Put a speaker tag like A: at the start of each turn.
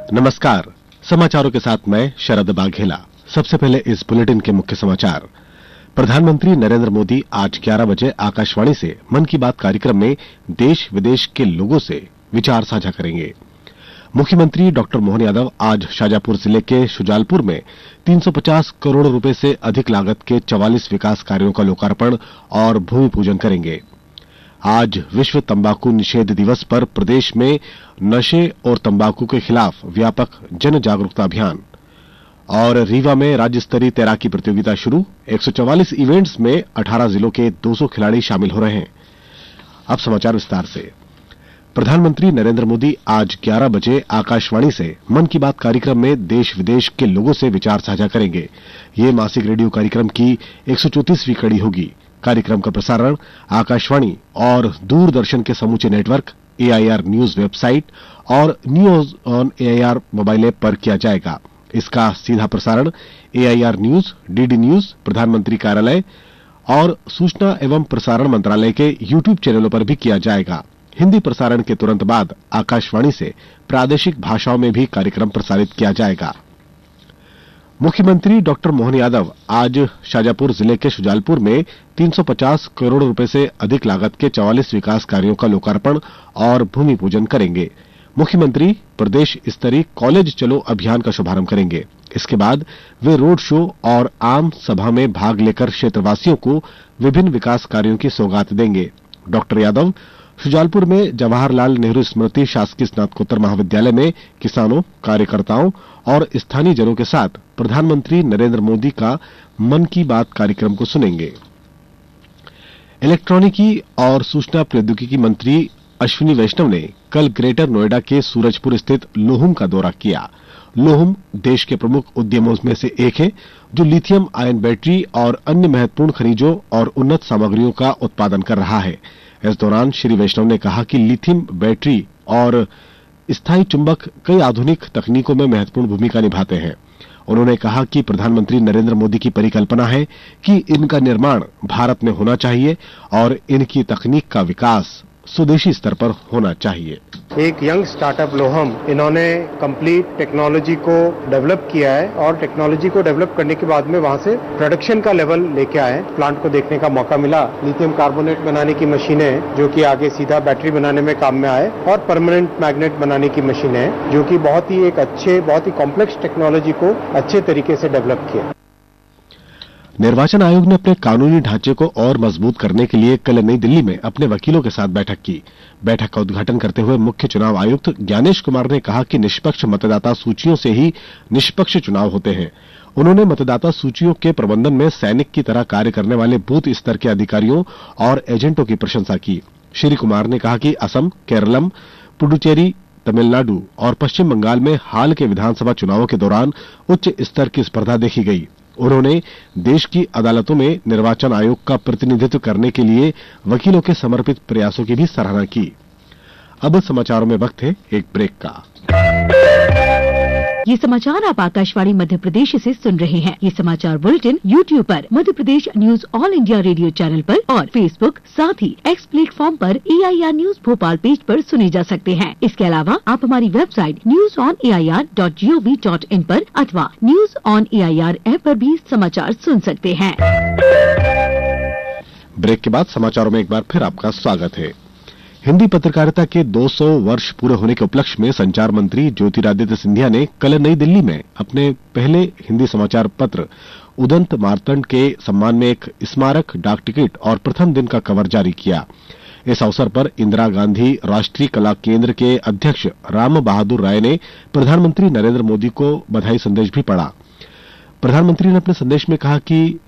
A: नमस्कार। समाचारों के साथ मैं शरद बाघेला। सबसे पहले इस बुलेटिन के मुख्य समाचार। प्रधानमंत्री नरेंद्र मोदी आज 11 बजे आकाशवाणी से मन की बात कार्यक्रम में देश विदेश के लोगों से विचार साझा करेंगे। मुख्यमंत्री डॉक्टर मोहन यादव आज शाजापुर जिले के शुजालपुर में 350 करोड़ रुपए से अधिक लागत के 44 विकास कार्यों का लोकार्पण और भूमि पूजन करेंगे। आज विश्व तंबाकू निषेध दिवस पर प्रदेश में नशे और तंबाकू के खिलाफ व्यापक जन जागरूकता अभियान। और रीवा में राज्य स्तरीय तैराकी प्रतियोगिता शुरू। 144 इवेंट्स में 18 जिलों के 200 खिलाड़ी शामिल हो रहे हैं। अब समाचार विस्तार से। प्रधानमंत्री नरेंद्र मोदी आज 11 बजे आकाशवाणी से मन की बात कार्यक्रम में देश विदेश के लोगों से विचार साझा करेंगे। ये मासिक रेडियो कार्यक्रम की 134वीं कड़ी होगी। कार्यक्रम का प्रसारण आकाशवाणी और दूरदर्शन के समूचे नेटवर्क, एआईआर न्यूज वेबसाइट और news on AIR mobile app पर किया जाएगा। इसका सीधा प्रसारण एआईआर न्यूज, डीडी न्यूज, प्रधानमंत्री कार्यालय और सूचना एवं प्रसारण मंत्रालय के यूट्यूब चैनलों पर भी किया जाएगा। हिंदी प्रसारण के तुरंत बाद आकाशवाणी से प्रादेशिक भाषाओं में भी कार्यक्रम प्रसारित किया जाएगा। मुख्यमंत्री डॉक्टर मोहन यादव आज शाजापुर जिले के शुजालपुर में 350 करोड़ रुपए से अधिक लागत के 44 विकास कार्यों का लोकार्पण और भूमि पूजन करेंगे। मुख्यमंत्री प्रदेश स्तरीय कॉलेज चलो अभियान का शुभारंभ करेंगे। इसके बाद वे रोड शो और आम सभा में भाग लेकर क्षेत्रवासियों को विभिन्न विकास कार्यों की सौगात देंगे। डॉक्टर यादव शुजालपुर में जवाहरलाल नेहरू स्मृति शासकीय स्नातकोत्तर महाविद्यालय में किसानों, कार्यकर्ताओं और स्थानीय जनों के साथ प्रधानमंत्री नरेंद्र मोदी का मन की बात कार्यक्रम को सुनेंगे। इलेक्ट्रॉनिकी और सूचना प्रौद्योगिकी मंत्री अश्विनी वैष्णव ने कल ग्रेटर नोएडा के सूरजपुर स्थित लोहुम का दौरा किया। लोहुम देश के प्रमुख उद्यमों में से एक है जो लिथियम आयन बैटरी और अन्य महत्वपूर्ण खनिजों और उन्नत सामग्रियों का उत्पादन कर रहा है। इस दौरान श्री वैष्णव ने कहा कि लिथियम बैटरी और स्थायी चुंबक कई आधुनिक तकनीकों में महत्वपूर्ण भूमिका निभाते हैं। उन्होंने कहा कि प्रधानमंत्री नरेंद्र मोदी की परिकल्पना है कि इनका निर्माण भारत में होना चाहिए और इनकी तकनीक का विकास स्वदेशी स्तर पर होना चाहिए।
B: एक यंग स्टार्टअप लोहम, इन्होंने कंप्लीट टेक्नोलॉजी को डेवलप किया है और टेक्नोलॉजी को डेवलप करने के बाद में वहां से प्रोडक्शन का लेवल लेके आए। प्लांट को देखने का मौका मिला। लिथियम कार्बोनेट बनाने की मशीनें जो कि आगे सीधा बैटरी बनाने में काम में आए और परमानेंट मैग्नेट बनाने की मशीनें जो कि बहुत ही कॉम्प्लेक्स टेक्नोलॉजी को अच्छे तरीके से डेवलप किया।
A: निर्वाचन आयोग ने अपने कानूनी ढांचे को और मजबूत करने के लिए कल नई दिल्ली में अपने वकीलों के साथ बैठक की। बैठक का उद्घाटन करते हुए मुख्य चुनाव आयुक्त ज्ञानेश कुमार ने कहा कि निष्पक्ष मतदाता सूचियों से ही निष्पक्ष चुनाव होते हैं। उन्होंने मतदाता सूचियों के प्रबंधन में सैनिक की तरह कार्य करने वाले बूथ स्तर के अधिकारियों और एजेंटों की प्रशंसा की। श्री कुमार ने कहा कि असम, केरलम, पुडुचेरी, तमिलनाडु और पश्चिम बंगाल में हाल के विधानसभा चुनावों के दौरान उच्च स्तर की स्पर्धा देखी गई। उन्होंने देश की अदालतों में निर्वाचन आयोग का प्रतिनिधित्व करने के लिए वकीलों के समर्पित प्रयासों की भी सराहना की। अब समाचारों में वक्त है एक ब्रेक का।
C: ये समाचार आप आकाशवाणी मध्य प्रदेश से सुन रहे हैं। ये समाचार बुलेटिन YouTube पर Madhya Pradesh news all India radio channel पर और फेसबुक साथ ही X प्लेटफॉर्म पर AIR न्यूज भोपाल पेज पर सुने जा सकते हैं। इसके अलावा आप हमारी वेबसाइट newsonair.gov.in पर अथवा न्यूज ऑन AIR ऐप पर भी समाचार सुन सकते हैं।
A: ब्रेक के बाद समाचारों में एक बार फिर आपका स्वागत है। हिंदी पत्रकारिता के 200 वर्ष पूरे होने के उपलक्ष्य में संचार मंत्री ज्योतिरादित्य सिंधिया ने कल नई दिल्ली में अपने पहले हिंदी समाचार पत्र उदंत मार्तंड के सम्मान में एक स्मारक डाक टिकट और प्रथम दिन का कवर जारी किया। इस अवसर पर इंदिरा गांधी राष्ट्रीय कला केंद्र के अध्यक्ष राम बहादुर राय ने प्रधानमंत्री नरेंद्र मोदी को बधाई संदेश भी पढ़ा। प्रधानमंत्री ने अपने संदेश में कहा कि